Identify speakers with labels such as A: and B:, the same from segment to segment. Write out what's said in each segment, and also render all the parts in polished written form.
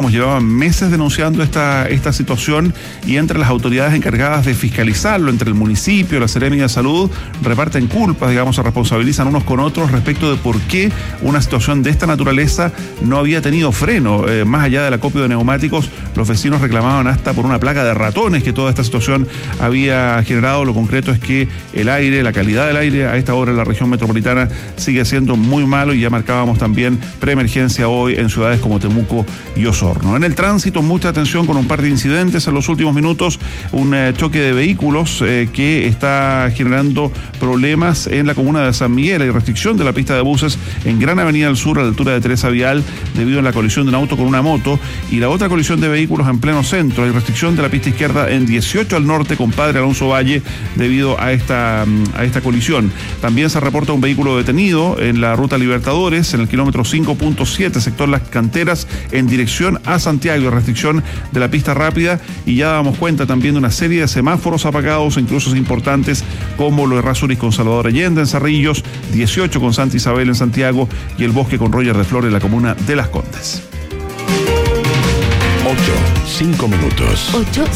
A: recordemos, llevaban meses denunciando esta situación, y entre las autoridades encargadas de fiscalizarlo, entre el municipio, la Seremi de Salud, reparten culpas, digamos, se responsabilizan unos con otros respecto de por qué una situación de esta naturaleza no había tenido freno. Más allá del acopio de neumáticos, los vecinos reclamaban hasta por una plaga de ratones que toda esta situación había generado. Lo concreto es que el aire, la calidad del aire a esta hora en la región metropolitana sigue siendo muy malo, y ya marcábamos también preemergencia hoy en ciudades como Temuco y Osorno. En el tránsito, mucha atención con un par de incidentes en los últimos minutos. Un choque de vehículos que está generando problemas en la comuna de San Miguel. Hay restricción de la pista de buses en Gran Avenida del Sur a la altura de Teresa Vial debido a la colisión de un auto con una moto, y la otra colisión de vehículos en pleno centro. Hay restricción de la pista izquierda en 18 al norte con Padre Alonso Valle debido a esta colisión. También se reporta un vehículo detenido en la ruta Libertadores en el kilómetro 5.7, sector Las Canteras, en dirección a Santiago. Restricción de la pista rápida, y ya damos cuenta también de una serie de semáforos apagados en cruces importantes como lo de Errázuriz con Salvador Allende en Cerrillos, 18 con Santa Isabel en Santiago, y el Bosque con Roger de Flores en la comuna de Las Condes.
B: 5 minutos.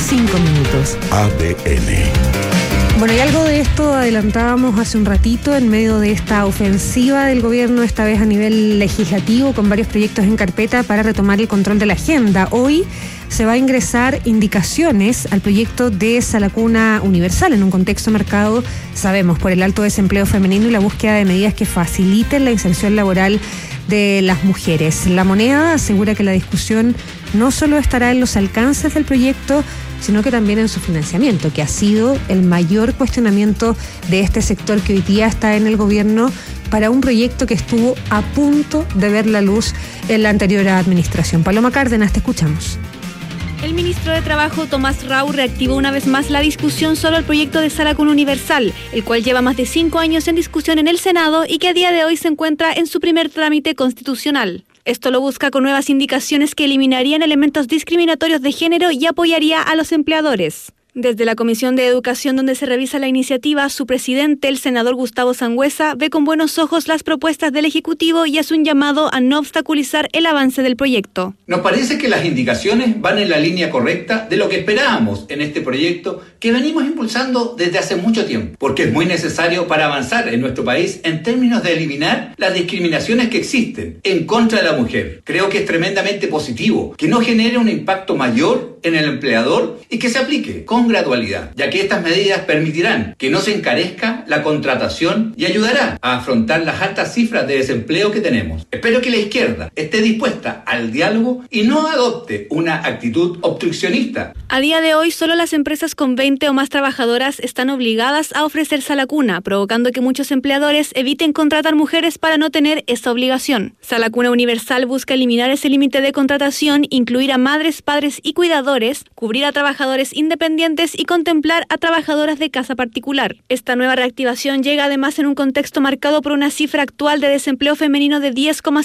B: ADN.
C: Bueno, y algo de esto adelantábamos hace un ratito en medio de esta ofensiva del gobierno, esta vez a nivel legislativo, con varios proyectos en carpeta para retomar el control de la agenda. Hoy se va a ingresar indicaciones al proyecto de Sala Cuna Universal en un contexto marcado, sabemos, por el alto desempleo femenino y la búsqueda de medidas que faciliten la inserción laboral de las mujeres. La Moneda asegura que la discusión no solo estará en los alcances del proyecto, sino que también en su financiamiento, que ha sido el mayor cuestionamiento de este sector que hoy día está en el gobierno para un proyecto que estuvo a punto de ver la luz en la anterior administración. Paloma Cárdenas, te escuchamos.
D: El ministro de Trabajo, Tomás Rau, reactivó una vez más la discusión sobre el proyecto de Sala Cuna Universal, el cual lleva más de 5 años en discusión en el Senado y que a día de hoy se encuentra en su primer trámite constitucional. Esto lo busca con nuevas indicaciones que eliminarían elementos discriminatorios de género y apoyaría a los empleadores. Desde la Comisión de Educación, donde se revisa la iniciativa, su presidente, el senador Gustavo Sangüesa, ve con buenos ojos las propuestas del Ejecutivo y hace un llamado a no obstaculizar el avance del proyecto.
E: Nos parece que las indicaciones van en la línea correcta de lo que esperábamos en este proyecto que venimos impulsando desde hace mucho tiempo, porque es muy necesario para avanzar en nuestro país en términos de eliminar las discriminaciones que existen en contra de la mujer. Creo que es tremendamente positivo que no genere un impacto mayor en el empleador y que se aplique con gradualidad, ya que estas medidas permitirán que no se encarezca la contratación y ayudará a afrontar las altas cifras de desempleo que tenemos. Espero que la izquierda esté dispuesta al diálogo y no adopte una actitud obstruccionista.
D: A día de hoy, solo las empresas con 20 o más trabajadoras están obligadas a ofrecer Sala Cuna, provocando que muchos empleadores eviten contratar mujeres para no tener esa obligación. Sala Cuna Universal busca eliminar ese límite de contratación, incluir a madres, padres y cuidadores, cubrir a trabajadores independientes y contemplar a trabajadoras de casa particular. Esta nueva reactivación llega además en un contexto marcado por una cifra actual de desempleo femenino de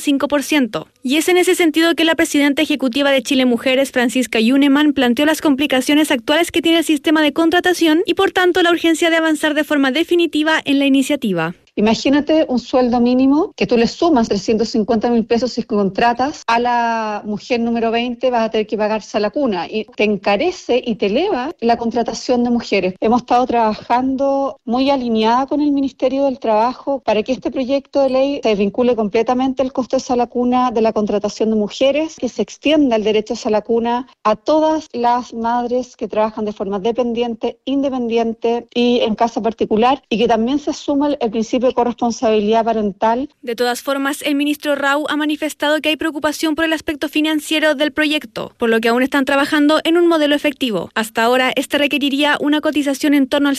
D: 10,5%. Y es en ese sentido que la presidenta ejecutiva de Chile Mujeres, Francisca Yuneman, planteó las complicaciones actuales que tiene el sistema de contratación y por tanto la urgencia de avanzar de forma definitiva en la iniciativa.
F: Imagínate un sueldo mínimo que tú le sumas 350.000 pesos si contratas a la mujer número 20, vas a tener que pagar Sala Cuna y te encarece y te eleva la contratación de mujeres. Hemos estado trabajando muy alineada con el Ministerio del Trabajo para que este proyecto de ley se desvincule completamente el costo de Sala Cuna de la contratación de mujeres, que se extienda el derecho a Sala Cuna a todas las madres que trabajan de forma dependiente, independiente y en casa particular, y que también se asuma el principio de corresponsabilidad parental.
D: De todas formas, el ministro Rau ha manifestado que hay preocupación por el aspecto financiero del proyecto, por lo que aún están trabajando en un modelo efectivo. Hasta ahora, este requeriría una cotización en torno al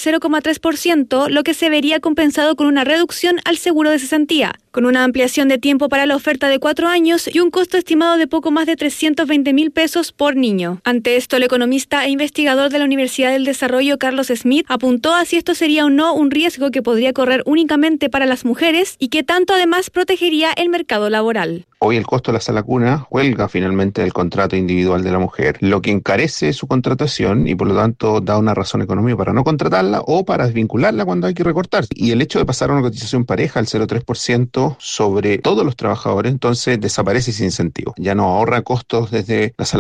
D: 0,3%, lo que se vería compensado con una reducción al seguro de cesantía, con una ampliación de tiempo para la oferta de 4 años y un costo estimado de poco más de 320.000 pesos por niño. Ante esto, el economista e investigador de la Universidad del Desarrollo, Carlos Smith, apuntó a si esto sería o no un riesgo que podría correr únicamente para las mujeres y que tanto además protegería el mercado laboral.
G: Hoy el costo de la Sala Cuna cuelga finalmente del contrato individual de la mujer, lo que encarece su contratación y por lo tanto da una razón económica para no contratarla o para desvincularla cuando hay que recortar. Y el hecho de pasar a una cotización pareja al 0,3% sobre todos los trabajadores, entonces desaparece ese incentivo. Ya no ahorra costos desde la Sala